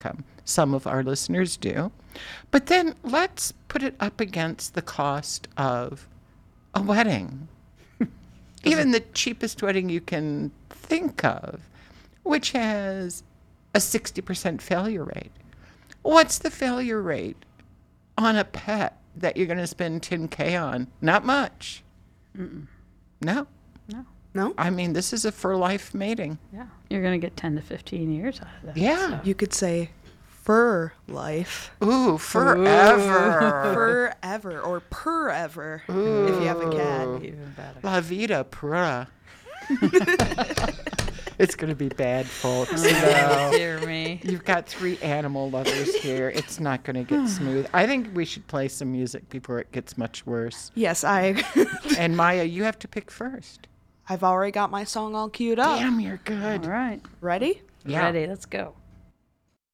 income. Some of our listeners do. But then let's put it up against the cost of a wedding. Even the cheapest wedding you can think of, which has a 60% failure rate. What's the failure rate on a pet that you're going to spend $10K on? Not much. Mm-mm. No. No? I mean, this is a for life mating. Yeah. You're going to get 10 to 15 years out of that. Yeah. You could say fur life. Ooh, forever. Forever or per-ever if you have a cat. Even better. La vida pura. It's going to be bad, folks. Oh, dear me. You've got 3 animal lovers here. It's not going to get smooth. I think we should play some music before it gets much worse. Yes, I've And Maya, you have to pick first. already got my song all queued up. Damn, you're good. All right. Ready? Yeah. Ready. Let's go.